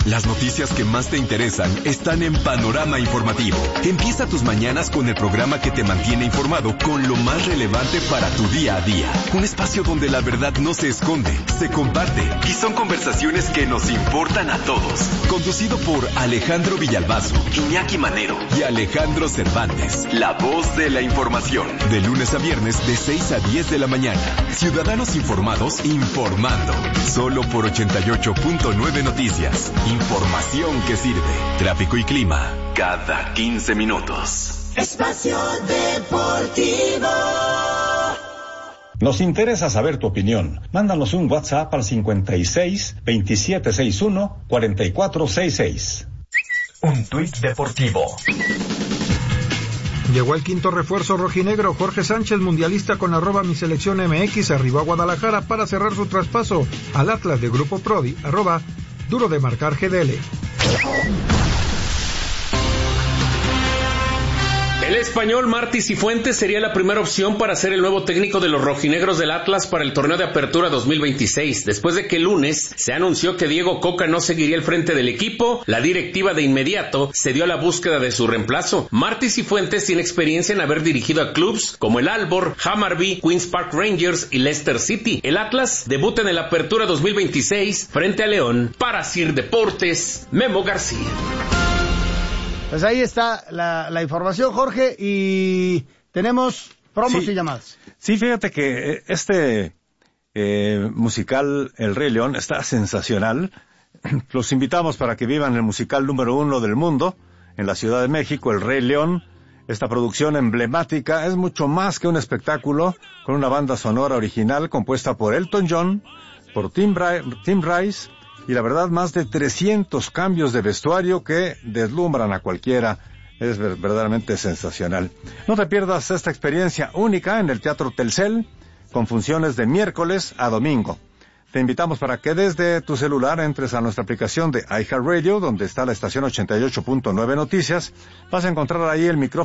Las noticias que más te interesan están en Panorama Informativo. Empieza tus mañanas con el programa que te mantiene informado con lo más relevante para tu día a día. Un espacio donde la verdad no se esconde, se comparte y son conversaciones que nos importan a todos. Conducido por Alejandro Villalbazo, Iñaki Manero y Alejandro Cervantes. La voz de la información. De lunes a viernes de 6 a 10 de la mañana. Ciudadanos informados informando. Solo por 88.9 Noticias. Información que sirve. Tráfico y clima cada 15 minutos. Espacio Deportivo. Nos interesa saber tu opinión. Mándanos un WhatsApp al 56 2761 4466. Un tuit deportivo. Llegó el quinto refuerzo rojinegro. Jorge Sánchez, mundialista con @miseleccionMX, arribó a Guadalajara para cerrar su traspaso al Atlas de Grupo Prodi, @duro de marcar GDL. El español Martí Cifuentes sería la primera opción para ser el nuevo técnico de los rojinegros del Atlas para el torneo de apertura 2026. Después de que el lunes se anunció que Diego Coca no seguiría al frente del equipo, la directiva de inmediato se dio a la búsqueda de su reemplazo. Martí Cifuentes tiene experiencia en haber dirigido a clubes como el Aalborg, Hammarby, Queens Park Rangers y Leicester City. El Atlas debuta en el apertura 2026 frente a León. Para Sir Deportes, Memo García. Pues ahí está la información, Jorge, y tenemos promos y llamadas. Sí, fíjate que este musical El Rey León está sensacional. Los invitamos para que vivan el musical número 1 del mundo en la Ciudad de México, El Rey León. Esta producción emblemática es mucho más que un espectáculo, con una banda sonora original compuesta por Elton John, por Tim Rice, y la verdad más de 300 cambios de vestuario que deslumbran a cualquiera. Es verdaderamente sensacional. No te pierdas esta experiencia única en el Teatro Telcel, con funciones de miércoles a domingo. Te invitamos para que desde tu celular entres a nuestra aplicación de iHeartRadio, donde está la estación 88.9 Noticias. Vas a encontrar ahí el micrófono